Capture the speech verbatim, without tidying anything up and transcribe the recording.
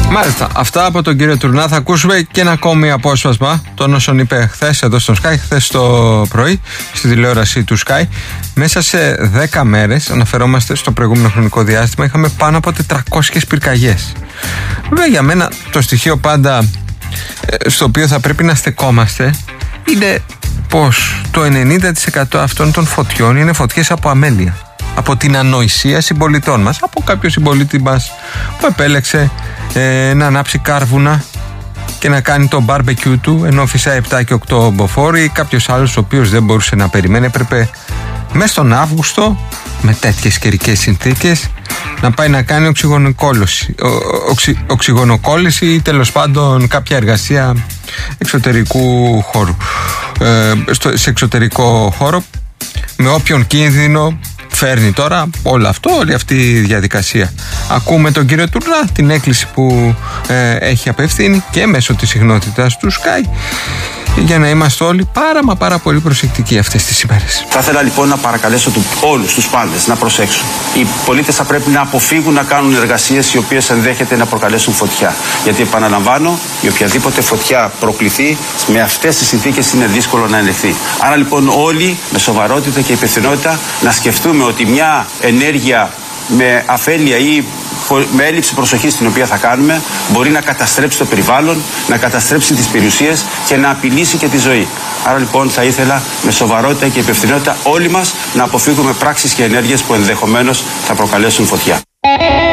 Μάλιστα, αυτά από τον κύριο Τουρνά. Θα ακούσουμε και ένα ακόμη απόσπασμα των όσων είπε χθες εδώ στο Sky, χθες το πρωί στη τηλεόραση του Sky. Μέσα σε δέκα μέρες, αναφερόμαστε στο προηγούμενο χρονικό διάστημα, είχαμε πάνω από τετρακόσιες πυρκαγιές. Βέβαια, για μένα το στοιχείο πάντα στο οποίο θα πρέπει να στεκόμαστε είναι πως το ενενήντα τοις εκατό αυτών των φωτιών είναι φωτιές από αμέλεια, από την ανοησία συμπολιτών μας, από κάποιο συμπολίτη μας που επέλεξε ε, να ανάψει κάρβουνα και να κάνει το μπάρμπεκιου του ενώ φυσάει επτά και οκτώ μποφόρ, ή κάποιος άλλος ο οποίος δεν μπορούσε να περιμένει, έπρεπε μέσα στον Αύγουστο με τέτοιες καιρικές συνθήκες να πάει να κάνει οξυγονοκόλληση, οξυ, οξυγονοκόλληση ή τέλος πάντων κάποια εργασία εξωτερικού χώρου, ε, στο, σε εξωτερικό χώρο, με όποιον κίνδυνο φέρνει τώρα όλο αυτό, όλη αυτή η διαδικασία. Ακούμε τον κύριο Τουρνά, την έκκληση που ε, έχει απευθύνει και μέσω της συχνότητας του Sky, για να είμαστε όλοι πάρα μα πάρα πολύ προσεκτικοί αυτές τις ημέρες. Θα ήθελα λοιπόν να παρακαλέσω του, όλους τους πάντες να προσέξουν. Οι πολίτες θα πρέπει να αποφύγουν να κάνουν εργασίες οι οποίες ενδέχεται να προκαλέσουν φωτιά. Γιατί επαναλαμβάνω, η οποιαδήποτε φωτιά προκληθεί με αυτές τις συνθήκες είναι δύσκολο να ελεγχθεί. Άρα λοιπόν όλοι με σοβαρότητα και υπευθυνότητα να σκεφτούμε ότι μια ενέργεια με αφέλεια ή με έλλειψη προσοχής την οποία θα κάνουμε μπορεί να καταστρέψει το περιβάλλον, να καταστρέψει τις περιουσίες και να απειλήσει και τη ζωή. Άρα λοιπόν θα ήθελα με σοβαρότητα και υπευθυνότητα όλοι μας να αποφύγουμε πράξεις και ενέργειες που ενδεχομένως θα προκαλέσουν φωτιά.